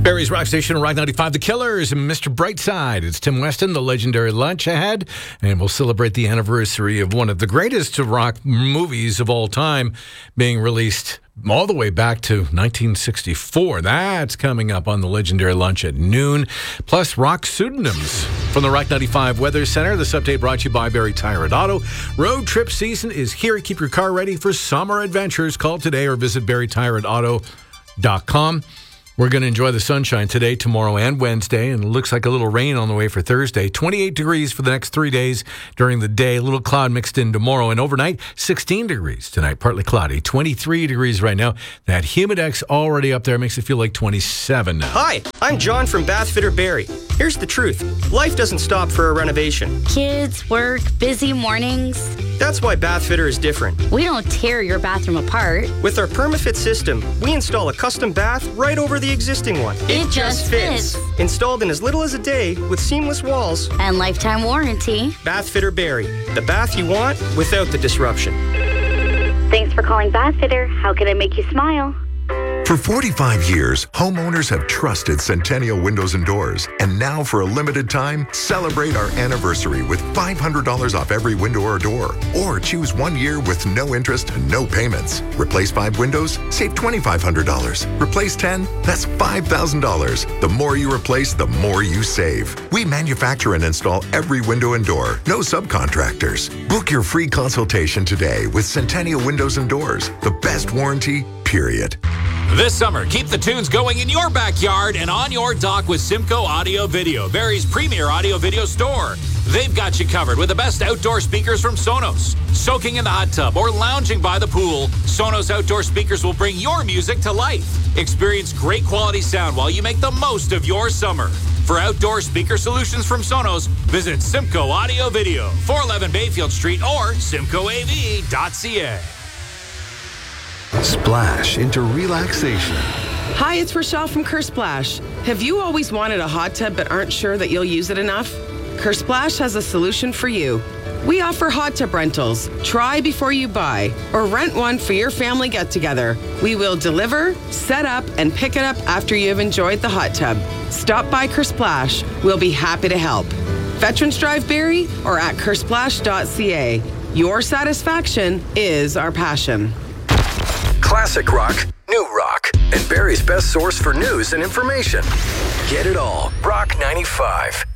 Barrie's Rock Station, Rock 95, The Killers, and Mr. Brightside. It's Tim Weston, the legendary lunch ahead, and we'll celebrate the anniversary of one of the greatest rock movies of all time being released all the way back to 1964. That's coming up on the legendary lunch at noon. Plus, rock pseudonyms from the Rock 95 Weather Center. This update brought to you by Barrie Tire and Auto. Road trip season is here. Keep your car ready for summer adventures. Call today or visit barrietireandauto.com. We're going to enjoy the sunshine today, tomorrow, and Wednesday, and it looks like a little rain on the way for Thursday. 28 degrees for the next 3 days during the day. A little cloud mixed in tomorrow, and overnight, 16 degrees tonight, partly cloudy. 23 degrees right now. That Humidex already up there makes it feel like 27 now. Hi, I'm John from Bathfitter Barrie. Here's the truth. Life doesn't stop for a renovation. Kids, work, busy mornings. That's why Bathfitter is different. We don't tear your bathroom apart. With our PermaFit system, we install a custom bath right over the existing one. It just fits. Installed in as little as a day with seamless walls. And lifetime warranty. Bathfitter Barrie. The bath you want without the disruption. Thanks for calling Bathfitter. How can I make you smile? For 45 years, homeowners have trusted Centennial Windows and Doors. And now, for a limited time, celebrate our anniversary with $500 off every window or door. Or choose 1 year with no interest and no payments. Replace 5 windows, save $2,500. Replace 10, that's $5,000. The more you replace, the more you save. We manufacture and install every window and door. No subcontractors. Book your free consultation today with Centennial Windows and Doors. The best warranty, period. This summer, keep the tunes going in your backyard and on your dock with Simcoe Audio Video, Barrie's premier audio video store. They've got you covered with the best outdoor speakers from Sonos. Soaking in the hot tub or lounging by the pool, Sonos outdoor speakers will bring your music to life. Experience great quality sound while you make the most of your summer. For outdoor speaker solutions from Sonos, visit Simcoe Audio Video, 411 Bayfield Street or simcoeav.ca. Splash into relaxation. Hi, it's Rochelle from Kersplash. Have you always wanted a hot tub but aren't sure that you'll use it enough? Kersplash has a solution for you. We offer hot tub rentals. Try before you buy, or rent one for your family get-together. We will deliver, set up, and pick it up after you have enjoyed the hot tub. Stop by Kersplash. We'll be happy to help. Veterans Drive Barrie or at kersplash.ca. Your satisfaction is our passion. Classic rock, new rock, and Barrie's best source for news and information. Get it all. Rock 95.